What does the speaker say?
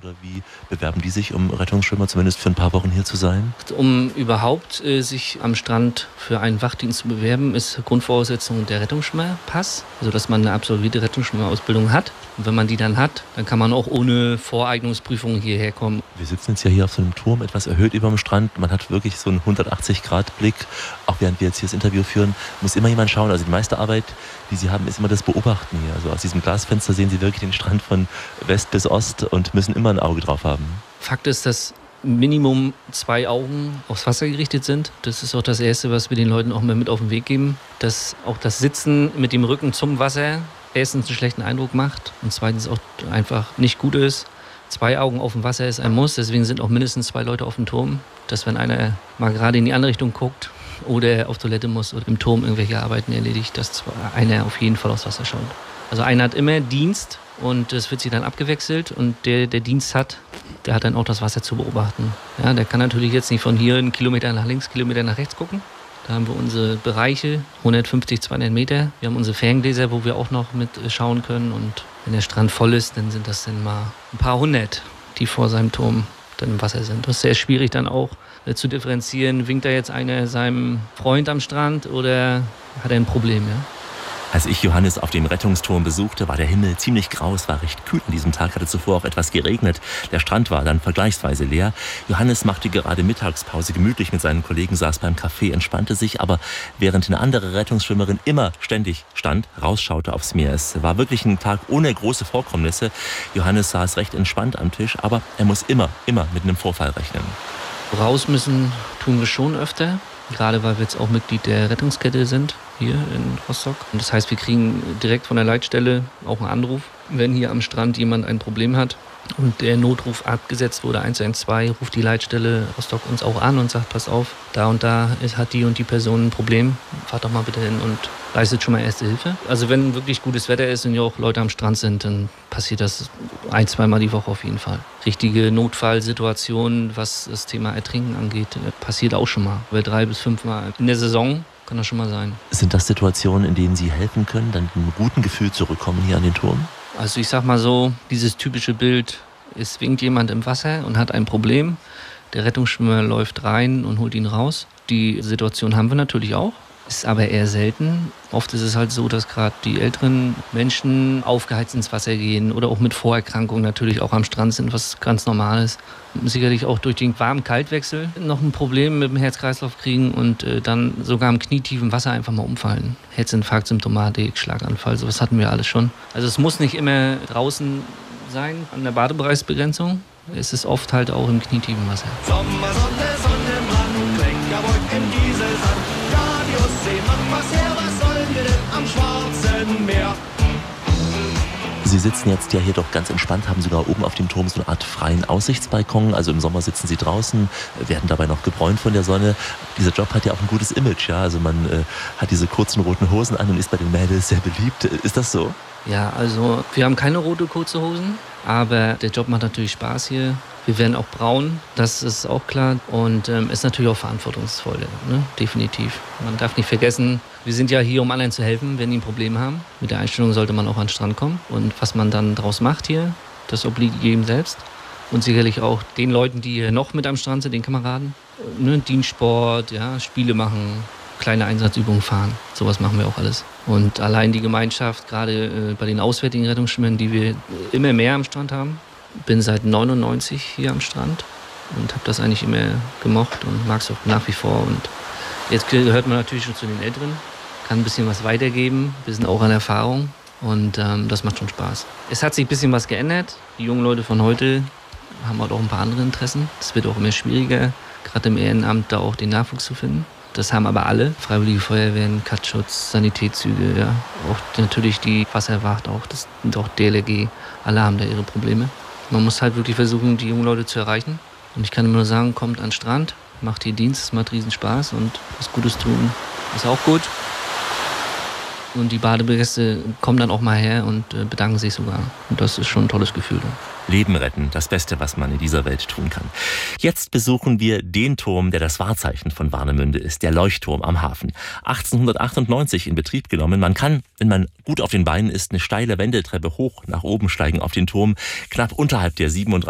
Oder wie bewerben die sich, um Rettungsschwimmer zumindest für ein paar Wochen hier zu sein? Um überhaupt sich am Strand für einen Wachdienst zu bewerben, ist Grundvoraussetzung der Rettungsschwimmerpass, also dass man eine absolvierte Rettungsschwimmerausbildung hat. Und wenn man die dann hat, dann kann man auch ohne Voreignungsprüfung hierher kommen. Wir sitzen jetzt ja hier auf so einem Turm, etwas erhöht über dem Strand. Man hat wirklich so einen 180-Grad-Blick. Auch während wir jetzt hier das Interview führen, muss immer jemand schauen. Also die meiste Arbeit, die Sie haben, ist immer das Beobachten hier. Also aus diesem Glasfenster sehen Sie wirklich den Strand von West bis Ost und müssen immer ein Auge drauf haben. Fakt ist, dass Minimum 2 Augen aufs Wasser gerichtet sind. Das ist auch das Erste, was wir den Leuten auch mal mit auf den Weg geben. Dass auch das Sitzen mit dem Rücken zum Wasser erstens einen schlechten Eindruck macht und zweitens auch einfach nicht gut ist. 2 Augen auf dem Wasser ist ein Muss, deswegen sind auch mindestens 2 Leute auf dem Turm. Dass wenn einer mal gerade in die andere Richtung guckt oder auf Toilette muss oder im Turm irgendwelche Arbeiten erledigt, dass einer auf jeden Fall aufs Wasser schaut. Also einer hat immer Dienst und es wird sich dann abgewechselt und der Dienst hat, der hat dann auch das Wasser zu beobachten. Ja, der kann natürlich jetzt nicht von hier einen Kilometer nach links, Kilometer nach rechts gucken. Da haben wir unsere Bereiche, 150, 200 Meter. Wir haben unsere Ferngläser, wo wir auch noch mit schauen können. Und wenn der Strand voll ist, dann sind das dann mal ein paar hundert, die vor seinem Turm dann im Wasser sind. Das ist sehr schwierig dann auch zu differenzieren. Winkt da jetzt einer seinem Freund am Strand oder hat er ein Problem? Ja? Als ich Johannes auf dem Rettungsturm besuchte, war der Himmel ziemlich grau. Es war recht kühl an diesem Tag, hatte zuvor auch etwas geregnet. Der Strand war dann vergleichsweise leer. Johannes machte gerade Mittagspause gemütlich mit seinen Kollegen, saß beim Kaffee, entspannte sich. Aber während eine andere Rettungsschwimmerin immer ständig stand, rausschaute aufs Meer. Es war wirklich ein Tag ohne große Vorkommnisse. Johannes saß recht entspannt am Tisch, aber er muss immer mit einem Vorfall rechnen. Raus müssen tun wir schon öfter. Gerade weil wir jetzt auch Mitglied der Rettungskette sind, hier in Rostock. Und das heißt, wir kriegen direkt von der Leitstelle auch einen Anruf, wenn hier am Strand jemand ein Problem hat und der Notruf abgesetzt wurde, 112, ruft die Leitstelle Rostock uns auch an und sagt, pass auf, da und da hat die und die Person ein Problem, fahrt doch mal bitte hin und leistet schon mal erste Hilfe. Also wenn wirklich gutes Wetter ist und ja auch Leute am Strand sind, dann passiert das 1-2 Mal die Woche auf jeden Fall. Richtige Notfallsituationen, was das Thema Ertrinken angeht, passiert auch schon mal. Über 3 bis 5 Mal in der Saison kann das schon mal sein. Sind das Situationen, in denen Sie helfen können, dann mit einem guten Gefühl zurückkommen hier an den Turm? Also ich sag mal so, dieses typische Bild, es winkt jemand im Wasser und hat ein Problem. Der Rettungsschwimmer läuft rein und holt ihn raus. Die Situation haben wir natürlich auch, ist aber eher selten. Oft ist es halt so, dass gerade die älteren Menschen aufgeheizt ins Wasser gehen oder auch mit Vorerkrankungen natürlich auch am Strand sind, was ganz normal ist. Sicherlich auch durch den Warm-Kalt-Wechsel noch ein Problem mit dem Herz-Kreislauf kriegen und dann sogar im knietiefen Wasser einfach mal umfallen. Herzinfarkt, Symptomatik, Schlaganfall, sowas hatten wir alles schon. Also es muss nicht immer draußen sein an der Badebereichsbegrenzung. Es ist oft halt auch im knietiefen Wasser. Sommersonne, Sonnenbrand, Kleckerbeug im Gieselsand. Radius, Seemann, was her, was sollen wir denn am Schwarzen Meer? Sie sitzen jetzt ja hier doch ganz entspannt, haben sogar oben auf dem Turm so eine Art freien Aussichtsbalkon. Also im Sommer sitzen Sie draußen, werden dabei noch gebräunt von der Sonne. Dieser Job hat ja auch ein gutes Image, ja. Also man hat diese kurzen roten Hosen an und ist bei den Mädels sehr beliebt. Ist das so? Ja, also wir haben keine rote kurze Hosen, aber der Job macht natürlich Spaß hier. Wir werden auch braun, das ist auch klar und ist natürlich auch verantwortungsvoll, ne? Definitiv. Man darf nicht vergessen, wir sind ja hier, um anderen zu helfen, wenn die ein Problem haben. Mit der Einstellung sollte man auch an den Strand kommen und was man dann draus macht hier, das obliegt jedem selbst und sicherlich auch den Leuten, die hier noch mit am Strand sind, den Kameraden. Ne? Dienstsport, ja, Spiele machen, kleine Einsatzübungen fahren, sowas machen wir auch alles. Und allein die Gemeinschaft, gerade bei den auswärtigen Rettungsschwimmern, die wir immer mehr am Strand haben. Bin seit 99 hier am Strand und habe das eigentlich immer gemocht und mag es auch nach wie vor. Und jetzt gehört man natürlich schon zu den Älteren, kann ein bisschen was weitergeben, ein bisschen auch an Erfahrung und das macht schon Spaß. Es hat sich ein bisschen was geändert. Die jungen Leute von heute haben halt auch ein paar andere Interessen. Es wird auch immer schwieriger, gerade im Ehrenamt da auch den Nachwuchs zu finden. Das haben aber alle. Freiwillige Feuerwehren, Katschutz, Sanitätszüge, ja. Auch natürlich die Wasserwacht, auch das und auch DLRG. Alle haben da ihre Probleme. Man muss halt wirklich versuchen, die jungen Leute zu erreichen. Und ich kann immer nur sagen, kommt an den Strand, macht hier Dienst, es macht riesen Spaß und was Gutes tun ist auch gut. Und die Badegäste kommen dann auch mal her und bedanken sich sogar. Und das ist schon ein tolles Gefühl. Leben retten, das Beste, was man in dieser Welt tun kann. Jetzt besuchen wir den Turm, der das Wahrzeichen von Warnemünde ist, der Leuchtturm am Hafen. 1898 in Betrieb genommen. Man kann, wenn man gut auf den Beinen ist, eine steile Wendeltreppe hoch nach oben steigen auf den Turm. Knapp unterhalb der 37